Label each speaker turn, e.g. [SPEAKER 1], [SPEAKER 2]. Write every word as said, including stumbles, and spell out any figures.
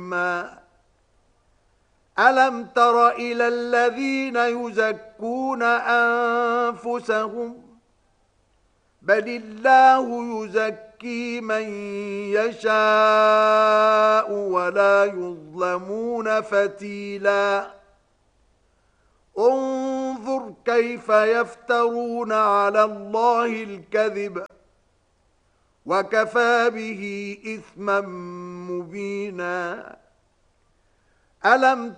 [SPEAKER 1] إثما ألم تر إلى الذين يزكون أنفسهم بل الله يزكي من يشاء ولا يظلمون فتيلا انظر كيف يفترون على الله الكذب وكفى به إثما مبينا ألم